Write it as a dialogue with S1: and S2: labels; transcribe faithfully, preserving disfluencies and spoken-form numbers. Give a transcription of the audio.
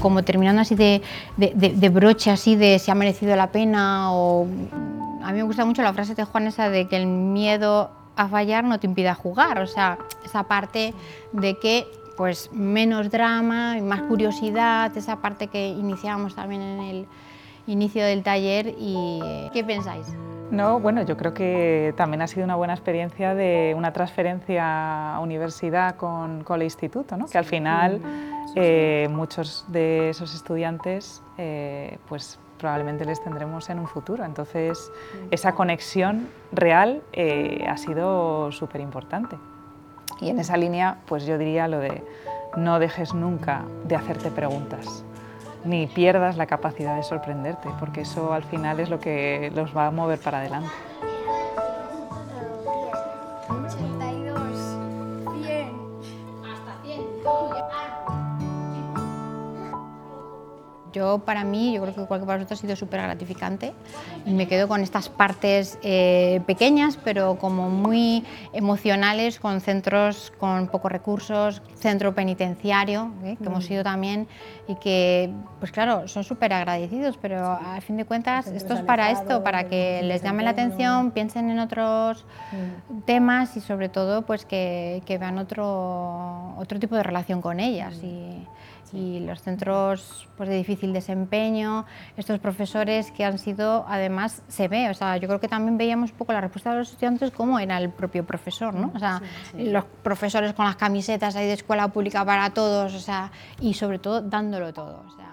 S1: como terminando así de, de, de, de broche, así de si ha merecido la pena. O... A mí me gusta mucho la frase de Juan esa de que el miedo a fallar no te impida jugar, o sea, esa parte de que pues menos drama y más curiosidad, esa parte que iniciábamos también en el inicio del taller. ¿Y qué pensáis?
S2: No, bueno, yo creo que también ha sido una buena experiencia de una transferencia a universidad con, con el instituto, ¿no? Que al final eh, muchos de esos estudiantes eh, pues probablemente les tendremos en un futuro. Entonces, esa conexión real eh, ha sido súper importante. Y en esa línea, pues yo diría lo de no dejes nunca de hacerte preguntas, ni pierdas la capacidad de sorprenderte, porque eso al final es lo que los va a mover para adelante.
S3: ochenta y dos, cien.
S1: Hasta cien. Yo, para mí, yo creo que igual que para vosotros ha sido súper gratificante. Me quedo con estas partes eh, pequeñas, pero como muy emocionales, con centros con pocos recursos, centro penitenciario, ¿eh? que mm. hemos ido también, y que, pues claro, son súper agradecidos, pero sí. a fin de cuentas esto es para esto, para que les llame la atención, piensen en otros mm. temas y sobre todo pues que, que vean otro, otro tipo de relación con ellas. Mm. Y, y los centros pues, de difícil desempeño, estos profesores que han sido, además se ve, o sea, yo creo que también veíamos un poco la respuesta de los estudiantes como era el propio profesor, ¿no? O sea, sí, sí. los profesores con las camisetas ahí de escuela pública para todos, o sea, y sobre todo dándolo todo. O sea,